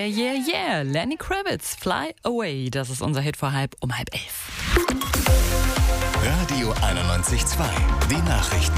Yeah, yeah, yeah. Lenny Kravitz, Fly Away. Das ist unser Hit vor um 10:30. Radio 91.2. Die Nachrichten.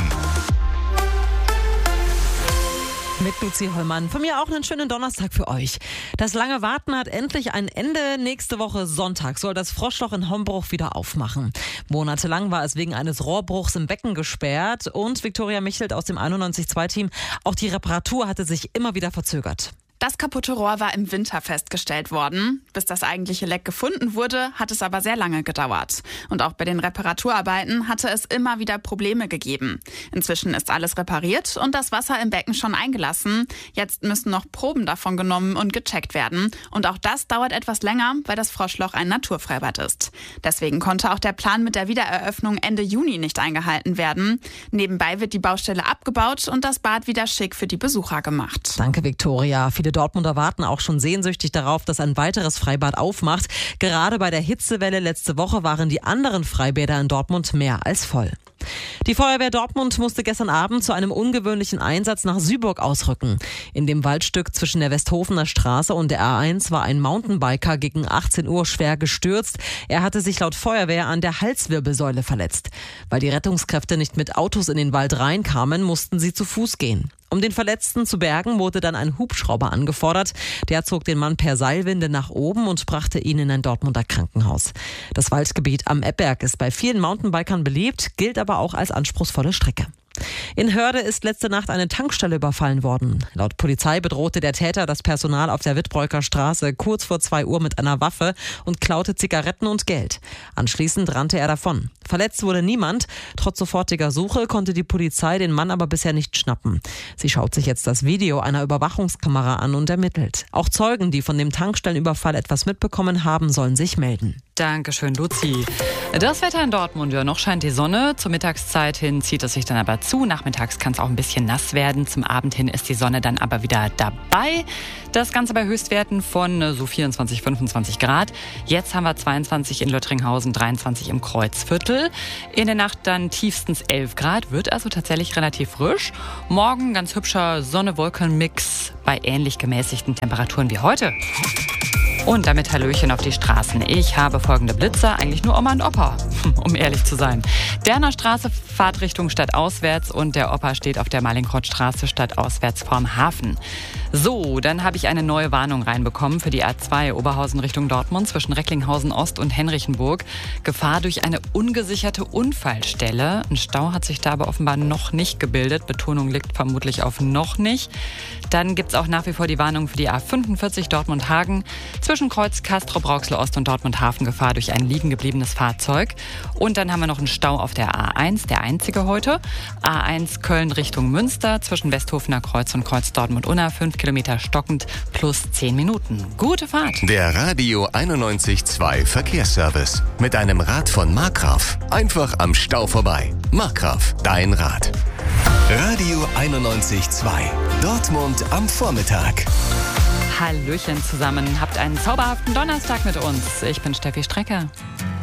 Mit Luzi Hollmann. Von mir auch einen schönen Donnerstag für euch. Das lange Warten hat endlich ein Ende. Nächste Woche Sonntag soll das Froschloch in Hombruch wieder aufmachen. Monatelang war es wegen eines Rohrbruchs im Becken gesperrt. Und Viktoria Michelt aus dem 91.2-Team. Auch die Reparatur hatte sich immer wieder verzögert. Das kaputte Rohr war im Winter festgestellt worden. Bis das eigentliche Leck gefunden wurde, hat es aber sehr lange gedauert. Und auch bei den Reparaturarbeiten hatte es immer wieder Probleme gegeben. Inzwischen ist alles repariert und das Wasser im Becken schon eingelassen. Jetzt müssen noch Proben davon genommen und gecheckt werden. Und auch das dauert etwas länger, weil das Froschloch ein Naturfreibad ist. Deswegen konnte auch der Plan mit der Wiedereröffnung Ende Juni nicht eingehalten werden. Nebenbei wird die Baustelle abgebaut und das Bad wieder schick für die Besucher gemacht. Danke, Viktoria. Viele Dortmunder warten auch schon sehnsüchtig darauf, dass ein weiteres Freibad aufmacht. Gerade bei der Hitzewelle letzte Woche waren die anderen Freibäder in Dortmund mehr als voll. Die Feuerwehr Dortmund musste gestern Abend zu einem ungewöhnlichen Einsatz nach Syburg ausrücken. In dem Waldstück zwischen der Westhofener Straße und der A1 war ein Mountainbiker gegen 18 Uhr schwer gestürzt. Er hatte sich laut Feuerwehr an der Halswirbelsäule verletzt. Weil die Rettungskräfte nicht mit Autos in den Wald reinkamen, mussten sie zu Fuß gehen. Um den Verletzten zu bergen, wurde dann ein Hubschrauber angefordert. Der zog den Mann per Seilwinde nach oben und brachte ihn in ein Dortmunder Krankenhaus. Das Waldgebiet am Ebberg ist bei vielen Mountainbikern beliebt, gilt aber auch als anspruchsvolle Strecke. In Hörde ist letzte Nacht eine Tankstelle überfallen worden. Laut Polizei bedrohte der Täter das Personal auf der Wittbreuker Straße kurz vor 2 Uhr mit einer Waffe und klaute Zigaretten und Geld. Anschließend rannte er davon. Verletzt wurde niemand. Trotz sofortiger Suche konnte die Polizei den Mann aber bisher nicht schnappen. Sie schaut sich jetzt das Video einer Überwachungskamera an und ermittelt. Auch Zeugen, die von dem Tankstellenüberfall etwas mitbekommen haben, sollen sich melden. Dankeschön, Luzi. Das Wetter in Dortmund, ja, noch scheint die Sonne. Zur Mittagszeit hin zieht es sich dann aber zu. Nachmittags kann es auch ein bisschen nass werden. Zum Abend hin ist die Sonne dann aber wieder dabei. Das Ganze bei Höchstwerten von so 24, 25 Grad. Jetzt haben wir 22 in Löttringhausen, 23 im Kreuzviertel. In der Nacht dann tiefstens 11 Grad, wird also tatsächlich relativ frisch. Morgen ganz hübscher Sonne-Wolken-Mix bei ähnlich gemäßigten Temperaturen wie heute. Und damit Hallöchen auf die Straßen. Ich habe folgende Blitzer, eigentlich nur Oma und Opa, um ehrlich zu sein. Derner Straße, Fahrtrichtung stadtauswärts und der Opa steht auf der Mallinckrodtstraße stadtauswärts vorm Hafen. So, dann habe ich eine neue Warnung reinbekommen für die A2 Oberhausen Richtung Dortmund zwischen Recklinghausen Ost und Henrichenburg. Gefahr durch eine ungesicherte Unfallstelle. Ein Stau hat sich da aber offenbar noch nicht gebildet. Betonung liegt vermutlich auf noch nicht. Dann gibt es auch nach wie vor die Warnung für die A45 Dortmund-Hagen zwischen Kreuz Castrop-Rauxel Ost und Dortmund-Hafen. Gefahr durch ein liegen gebliebenes Fahrzeug. Und dann haben wir noch einen Stau auf der A1, der einzige heute. A1 Köln Richtung Münster zwischen Westhofener Kreuz und Kreuz Dortmund-Unna. 5 Kilometer stockend plus 10 Minuten. Gute Fahrt. Der Radio 91.2 Verkehrsservice. Mit einem Rad von Markgraf. Einfach am Stau vorbei. Markgraf, dein Rad. Radio 91.2. Dortmund am Vormittag. Hallöchen zusammen. Habt einen zauberhaften Donnerstag mit uns. Ich bin Steffi Strecker.